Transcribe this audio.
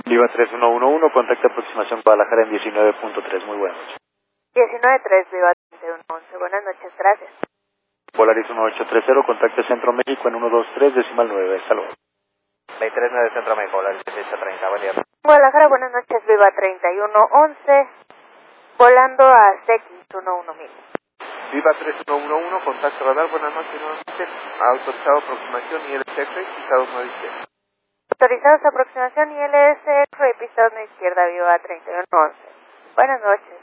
Viva 3111, contacto aproximación Guadalajara en 19.3, muy buenas noches. 19.3, Viva 3111, buenas noches, gracias. Polaris 1830, contacto Centro México en 123, decimal 9, hasta luego. 239 Centro México, Polaris 1830, buen día. Guadalajara, buenas noches, Viva 3111, volando a CX 11000. Viva 3111, contacto radar, buenas noches nuevamente. Autorizado aproximación ILS pisados 9 izquierda. Autorizados aproximación ILS, pista 1 izquierda, Viva 3111. Buenas noches.